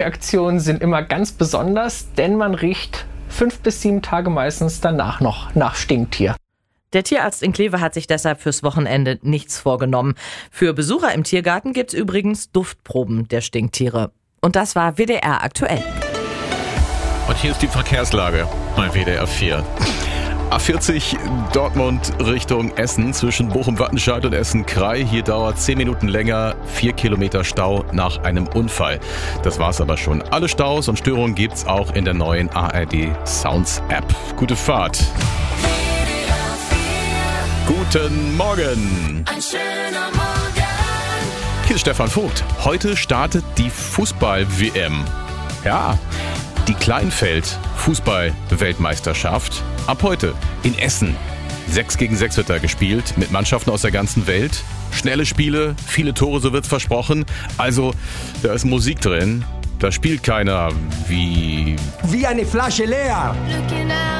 Reaktionen sind immer ganz besonders, denn man riecht 5 bis 7 Tage meistens danach noch nach Stinktier. Der Tierarzt in Kleve hat sich deshalb fürs Wochenende nichts vorgenommen. Für Besucher im Tiergarten gibt's übrigens Duftproben der Stinktiere. Und das war WDR aktuell. Und hier ist die Verkehrslage bei WDR 4. A40 Dortmund Richtung Essen zwischen Bochum-Wattenscheid und Essen-Krei. Hier dauert 10 Minuten länger, 4 Kilometer Stau nach einem Unfall. Das war's aber schon. Alle Staus und Störungen gibt's auch in der neuen ARD Sounds App. Gute Fahrt. Guten Morgen. Ein schöner Morgen. Hier ist Stefan Vogt. Heute startet die Fußball-WM. Ja, die Kleinfeld-Fußball-Weltmeisterschaft. Ab heute in Essen. 6 gegen 6 wird da gespielt mit Mannschaften aus der ganzen Welt. Schnelle Spiele, viele Tore, so wird's versprochen. Also, da ist Musik drin. Da spielt keiner wie eine Flasche leer.